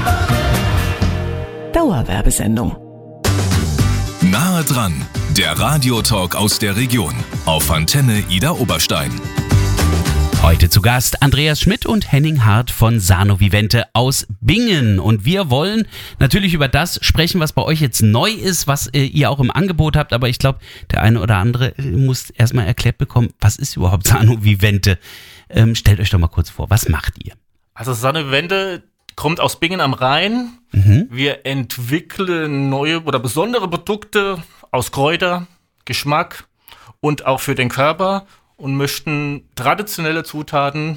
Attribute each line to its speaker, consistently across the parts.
Speaker 1: Dauerwerbesendung.
Speaker 2: Nahe dran, der Radiotalk aus der Region auf Antenne Ida Oberstein.
Speaker 3: Heute zu Gast Andreas Schmidt und Henning Hart von Sano Vivente aus Bingen. Und wir wollen natürlich über das sprechen, was bei euch jetzt neu ist, was ihr auch im Angebot habt. Aber ich glaube, der eine oder andere muss erstmal erklärt bekommen, was ist überhaupt Sano Vivente? Stellt euch doch mal kurz vor, was macht ihr?
Speaker 4: Also Sano Vivente kommt aus Bingen am Rhein. Wir entwickeln neue oder besondere Produkte aus Kräuter, Geschmack und auch für den Körper und möchten traditionelle Zutaten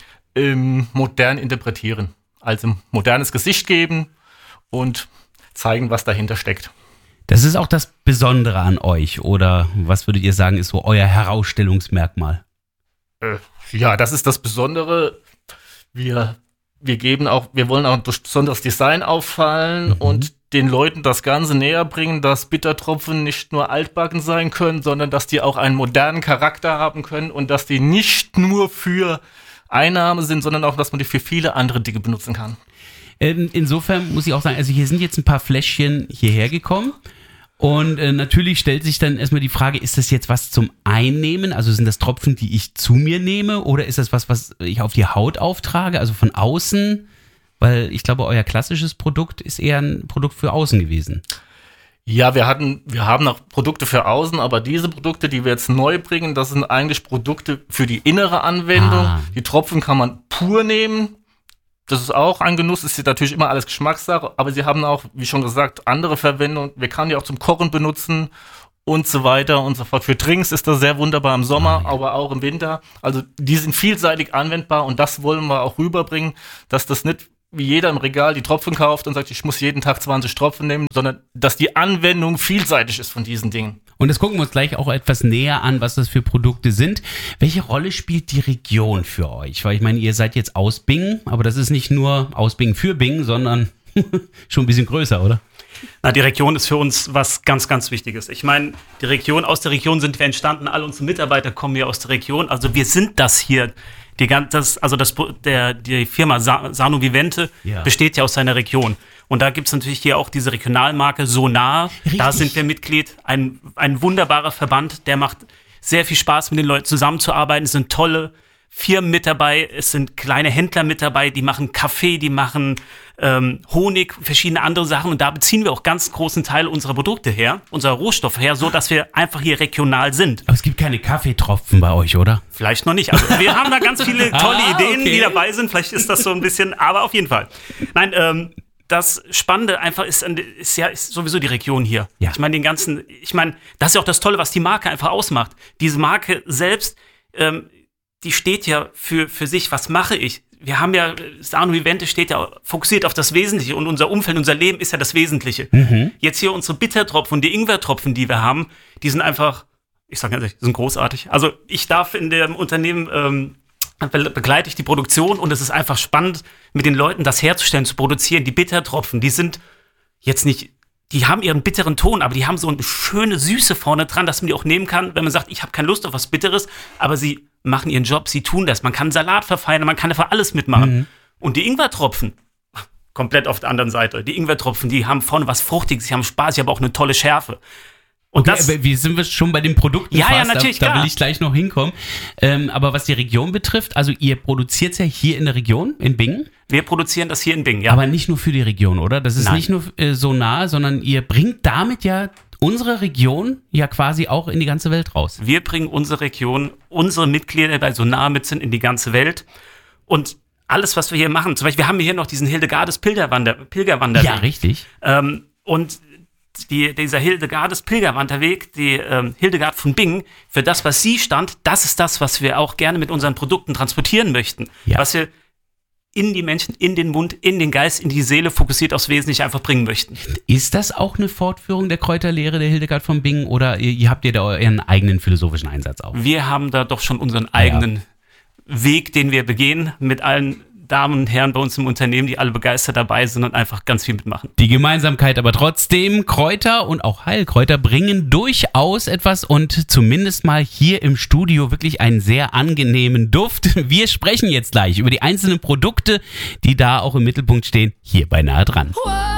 Speaker 4: modern interpretieren. Also modernes Gesicht geben und zeigen, was dahinter steckt.
Speaker 3: Das ist auch das Besondere an euch, oder was würdet ihr sagen, ist so euer Herausstellungsmerkmal?
Speaker 4: Ja, das ist das Besondere. Wir wollen auch durch besonderes Design auffallen und den Leuten das Ganze näher bringen, dass Bittertropfen nicht nur altbacken sein können, sondern dass die auch einen modernen Charakter haben können und dass die nicht nur für Einnahme sind, sondern auch, dass man die für viele andere Dinge benutzen kann.
Speaker 3: Insofern muss ich auch sagen, also hier sind jetzt ein paar Fläschchen hierher gekommen. Und natürlich stellt sich dann erstmal die Frage, ist das jetzt was zum Einnehmen? Also sind das Tropfen, die ich zu mir nehme? Oder ist das was ich auf die Haut auftrage, also von außen? Weil ich glaube, euer klassisches Produkt ist eher ein Produkt für außen gewesen.
Speaker 4: Ja, wir haben noch Produkte für außen, aber diese Produkte, die wir jetzt neu bringen, das sind eigentlich Produkte für die innere Anwendung. Die Tropfen kann man pur nehmen. Das ist auch ein Genuss, ist natürlich immer alles Geschmackssache, aber sie haben auch, wie schon gesagt, andere Verwendung. Wir können die auch zum Kochen benutzen und so weiter und so fort. Für Drinks ist das sehr wunderbar im Sommer, aber auch im Winter. Also die sind vielseitig anwendbar und das wollen wir auch rüberbringen, dass das nicht wie jeder im Regal die Tropfen kauft und sagt, ich muss jeden Tag 20 Tropfen nehmen, sondern dass die Anwendung vielseitig ist von diesen Dingen.
Speaker 3: Und das gucken wir uns gleich auch etwas näher an, was das für Produkte sind. Welche Rolle spielt die Region für euch? Weil ich meine, ihr seid jetzt aus Bingen, aber das ist nicht nur aus Bingen für Bingen, sondern schon ein bisschen größer, oder?
Speaker 5: Na, die Region ist für uns was ganz, ganz Wichtiges. Ich meine, aus der Region sind wir entstanden, alle unsere Mitarbeiter kommen ja aus der Region, also wir sind das hier. Die Firma Sano Vivente besteht ja aus seiner Region. Und da gibt es natürlich hier auch diese Regionalmarke Sonar. Richtig. Da sind wir Mitglied. Ein wunderbarer Verband, der macht sehr viel Spaß, mit den Leuten zusammenzuarbeiten. Es sind tolle Firmen mit dabei, es sind kleine Händler mit dabei, die machen Kaffee, die machen Honig, verschiedene andere Sachen. Und da beziehen wir auch ganz großen Teil unserer Produkte her, unserer Rohstoffe her, so dass wir einfach hier regional sind.
Speaker 3: Aber es gibt keine Kaffeetropfen bei euch, oder?
Speaker 5: Vielleicht noch nicht. Also wir haben da ganz viele tolle Ideen, die dabei sind. Vielleicht ist das so ein bisschen, aber auf jeden Fall. Nein, das Spannende einfach ist sowieso die Region hier. Ja. Ich meine, das ist ja auch das Tolle, was die Marke einfach ausmacht. Diese Marke selbst, die steht ja für sich. Was mache ich? Wir haben ja, Sano Vivente steht ja fokussiert auf das Wesentliche und unser Umfeld, unser Leben ist ja das Wesentliche. Jetzt hier unsere Bittertropfen und die Ingwertropfen, die wir haben, die sind einfach, ich sage ganz ehrlich, sind großartig. Also ich darf in dem Unternehmen, begleite ich die Produktion und es ist einfach spannend, mit den Leuten das herzustellen, zu produzieren. Die Bittertropfen, die sind jetzt nicht, die haben ihren bitteren Ton, aber die haben so eine schöne Süße vorne dran, dass man die auch nehmen kann, wenn man sagt, ich habe keine Lust auf was Bitteres, aber sie machen ihren Job, sie tun das. Man kann Salat verfeinern, man kann einfach alles mitmachen. Und die Ingwertropfen, komplett auf der anderen Seite, die Ingwertropfen, die haben vorne was Fruchtiges, sie haben Spaß, sie haben auch eine tolle Schärfe. Und
Speaker 3: okay, aber wie sind wir schon bei den Produkten fast? Ja, natürlich, da will ich gleich noch hinkommen. Aber was die Region betrifft, also ihr produziert es ja hier in der Region, in Bingen?
Speaker 5: Wir produzieren das hier in Bingen, ja.
Speaker 3: Aber nicht nur für die Region, oder? Das ist nicht nur so nah, sondern ihr bringt damit ja unsere Region ja quasi auch in die ganze Welt raus.
Speaker 5: Wir bringen unsere Region, unsere Mitglieder, die bei Sonar mit sind, in die ganze Welt. Und alles, was wir hier machen, zum Beispiel, wir haben hier noch diesen Hildegardes Pilgerwanderweg.
Speaker 3: Ja, richtig.
Speaker 5: Und dieser Hildegardes Pilgerwanderweg, die Hildegard von Bingen, für das, was sie stand, das ist das, was wir auch gerne mit unseren Produkten transportieren möchten. Ja. Was wir in die Menschen, in den Mund, in den Geist, in die Seele fokussiert aufs Wesentliche einfach bringen möchten.
Speaker 3: Ist das auch eine Fortführung der Kräuterlehre der Hildegard von Bingen oder habt ihr da euren eigenen philosophischen Einsatz auch?
Speaker 5: Wir haben da doch schon unseren eigenen Weg, den wir begehen, mit allen Damen und Herren bei uns im Unternehmen, die alle begeistert dabei sind und einfach ganz viel mitmachen.
Speaker 3: Die Gemeinsamkeit aber trotzdem, Kräuter und auch Heilkräuter bringen durchaus etwas und zumindest mal hier im Studio wirklich einen sehr angenehmen Duft. Wir sprechen jetzt gleich über die einzelnen Produkte, die da auch im Mittelpunkt stehen, hier bei Nahe dran.